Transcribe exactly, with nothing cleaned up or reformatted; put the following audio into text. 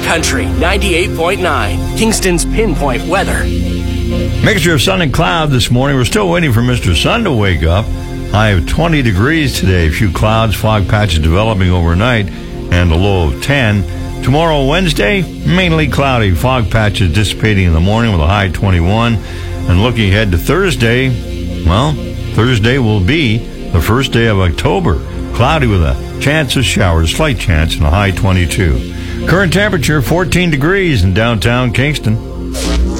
Country ninety-eight point nine, Kingston's Pinpoint Weather. Mixture of sun and cloud this morning. We're still waiting for Mister Sun to wake up. High of twenty degrees today. A few clouds, fog patches developing overnight, and a low of ten. Tomorrow, Wednesday, mainly cloudy. Fog patches dissipating in the morning with a high twenty-one. And looking ahead to Thursday, well, Thursday will be the first day of October. Cloudy with a chance of showers, slight chance, and a high twenty-two. Current temperature, fourteen degrees in downtown Kingston.